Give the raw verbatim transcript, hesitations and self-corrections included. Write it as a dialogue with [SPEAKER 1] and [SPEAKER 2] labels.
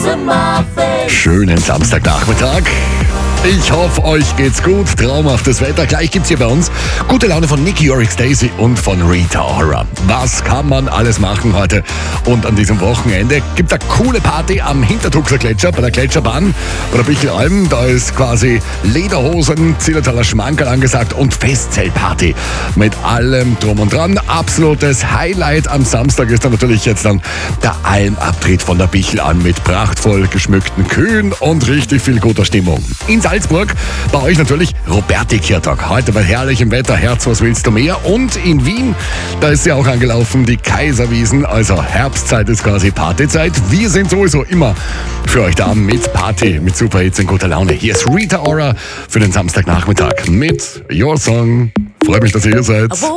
[SPEAKER 1] Schönen Samstagnachmittag. Ich hoffe, euch geht's gut. Traumhaftes Wetter. Gleich gibt's hier bei uns gute Laune von Nicky Oryx Daisy und von Rita Ora. Was kann man alles machen heute? Und an diesem Wochenende gibt eine coole Party am Hintertuxer Gletscher bei der Gletscherbahn bei der Bichelalm. Da ist quasi Lederhosen, Zillertaler Schmankerl angesagt und Festzeltparty mit allem drum und dran. Absolutes Highlight am Samstag ist dann natürlich jetzt dann der Almabtritt von der Bichelalm mit prachtvoll geschmückten Kühen und richtig viel guter Stimmung. In Salzburg bei euch natürlich Roberti-Kirtag. Heute bei herrlichem Wetter, Herz, was willst du mehr? Und in Wien, da ist ja auch angelaufen, die Kaiserwiesen. Also Herbstzeit ist quasi Partyzeit. Wir sind sowieso immer für euch da mit Party, mit super Hits und guter Laune. Hier ist Rita Ora für den Samstagnachmittag mit Your Song. Freut mich, dass ihr hier seid.